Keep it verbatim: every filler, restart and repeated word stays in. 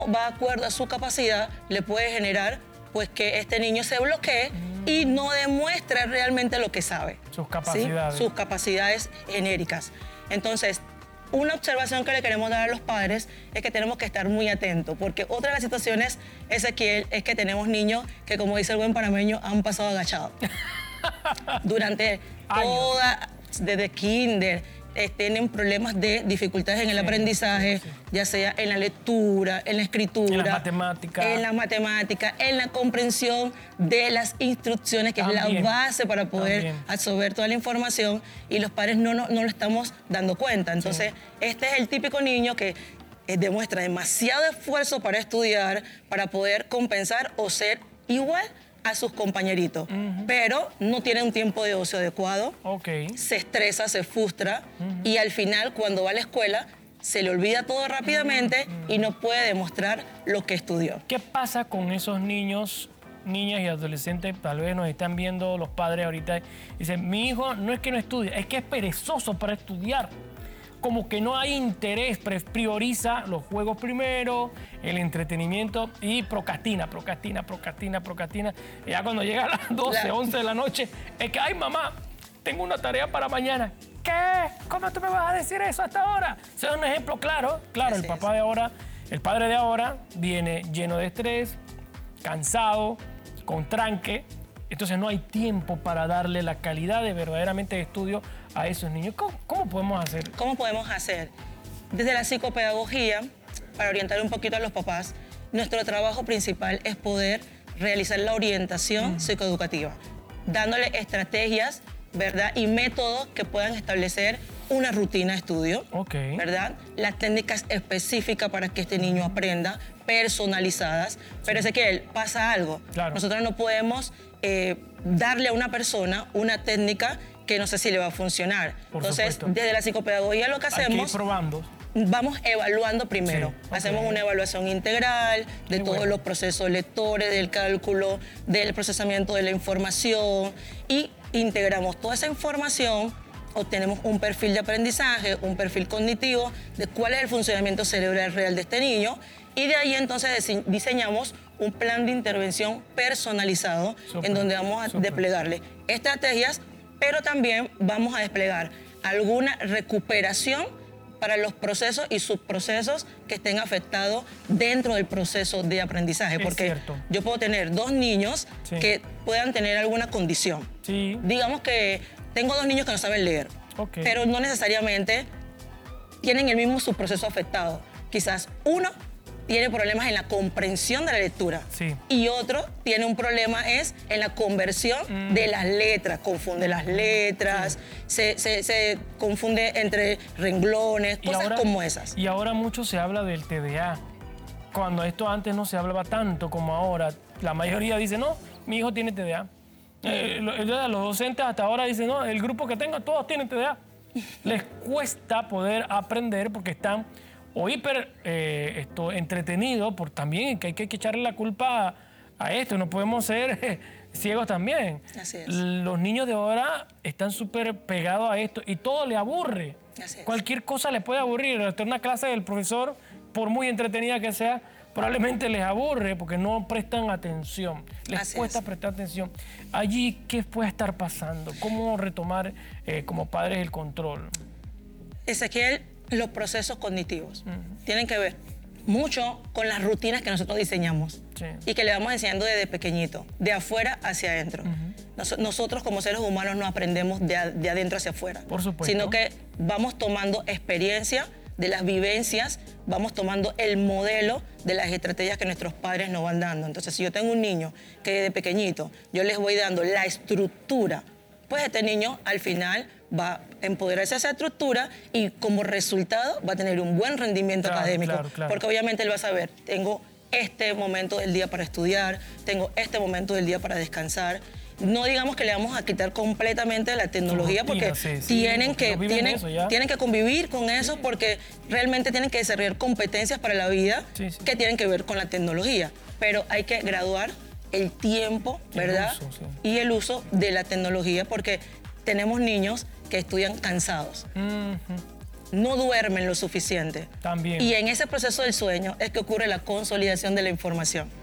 va de acuerdo a su capacidad, le puede generar pues que este niño se bloquee mm. y no demuestre realmente lo que sabe. Sus capacidades. ¿Sí? Sus capacidades genéricas. Entonces, una observación que le queremos dar a los padres es que tenemos que estar muy atentos, porque otra de las situaciones, Ezequiel, es que tenemos niños que, como dice el buen panameño, han pasado agachados. Durante toda, desde kinder, eh, tienen problemas de dificultades en el sí, aprendizaje, sí, sí. ya sea en la lectura, en la escritura, en la matemática, en la matemática, en la comprensión de las instrucciones, que También. es la base para poder También. absorber toda la información, y los padres no, no, no lo estamos dando cuenta. Entonces, sí. este es el típico niño que eh, demuestra demasiado esfuerzo para estudiar, para poder compensar o ser igual a sus compañeritos, uh-huh. pero no tiene un tiempo de ocio adecuado, okay. se estresa, se frustra, uh-huh. y al final, cuando va a la escuela, se le olvida todo rápidamente uh-huh. y no puede demostrar lo que estudió. ¿Qué pasa con esos niños, niñas y adolescentes? Tal vez nos están viendo los padres ahorita, dicen, mi hijo no es que no estudia, es que es perezoso para estudiar. Como que no hay interés, prioriza los juegos primero, el entretenimiento y procrastina, procrastina, procrastina, procrastina. Y ya cuando llega a las doce, once de la noche, es que, ay mamá, tengo una tarea para mañana. ¿Qué? ¿Cómo tú me vas a decir eso hasta ahora? Ese es un ejemplo claro. Claro, el papá de ahora, el padre de ahora viene lleno de estrés, cansado, con tranque. Entonces no hay tiempo para darle la calidad de verdaderamente de estudio a esos niños. ¿Cómo, cómo podemos hacer? ¿Cómo podemos hacer? Desde la psicopedagogía, para orientar un poquito a los papás, nuestro trabajo principal es poder realizar la orientación mm. psicoeducativa, dándole estrategias, ¿verdad? Y métodos que puedan establecer una rutina de estudio, okay. ¿verdad? Las técnicas específicas para que este niño aprenda, personalizadas. Pero es que pasa algo. Claro. Nosotros no podemos eh, darle a una persona una técnica que no sé si le va a funcionar. Por Entonces, supuesto. desde la psicopedagogía lo que hacemos... Hay que ir probando. Vamos evaluando primero. Sí, okay. Hacemos una evaluación integral de Qué todos bueno. los procesos lectores, del cálculo, del procesamiento de la información, y integramos toda esa información, obtenemos un perfil de aprendizaje, un perfil cognitivo de cuál es el funcionamiento cerebral real de este niño, y de ahí entonces diseñamos un plan de intervención personalizado super, en donde vamos a super. desplegarle estrategias, pero también vamos a desplegar alguna recuperación para los procesos y subprocesos que estén afectados dentro del proceso de aprendizaje. Es porque cierto. yo puedo tener dos niños sí. que puedan tener alguna condición. Sí. Digamos que tengo dos niños que no saben leer, okay. pero no necesariamente tienen el mismo subproceso afectado. Quizás uno tiene problemas en la comprensión de la lectura sí. y otro tiene un problema es en la conversión mm. de las letras, confunde las letras, sí. se, se, se confunde entre renglones, y cosas ahora, como esas. Y ahora mucho se habla del T D A, cuando esto antes no se hablaba tanto como ahora. La mayoría dice, no, mi hijo tiene T D A. Eh, los docentes hasta ahora dicen, no, el grupo que tengo, todos tienen T D A. Les cuesta poder aprender porque están o hiper eh, esto, entretenidos, por también que hay que echarle la culpa a, a esto, no podemos ser eh, ciegos también. Así es. Los niños de ahora están súper pegados a esto y todo le aburre. Así es. Cualquier cosa les puede aburrir. Hasta una clase del profesor, por muy entretenida que sea, probablemente les aburre porque no prestan atención. Les Así cuesta es. prestar atención. Allí, ¿qué puede estar pasando? ¿Cómo retomar eh, como padres el control? Ezequiel, los procesos cognitivos uh-huh. tienen que ver mucho con las rutinas que nosotros diseñamos sí. y que le vamos enseñando desde pequeñito, de afuera hacia adentro. Uh-huh. Nos, nosotros como seres humanos no aprendemos de, a, de adentro hacia afuera, por supuesto. Sino que vamos tomando experiencia de las vivencias, vamos tomando el modelo de las estrategias que nuestros padres nos van dando. Entonces, si yo tengo un niño que desde pequeñito yo les voy dando la estructura, pues este niño al final va a empoderarse de esa estructura y como resultado va a tener un buen rendimiento claro, académico. Claro, claro. Porque obviamente él va a saber, tengo este momento del día para estudiar, tengo este momento del día para descansar. No digamos que le vamos a quitar completamente la tecnología porque sí, sí, tienen, porque que, tienen, tienen que convivir con eso porque realmente tienen que desarrollar competencias para la vida sí, sí. que tienen que ver con la tecnología. Pero hay que graduar el tiempo, ¿verdad? El uso, sí. Y el uso de la tecnología porque tenemos niños que estudian cansados. Uh-huh. no duermen lo suficiente. También. Y en ese proceso del sueño es que ocurre la consolidación de la información.